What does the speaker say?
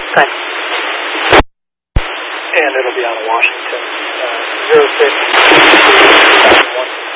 Thanks. And it'll be out of Washington. 06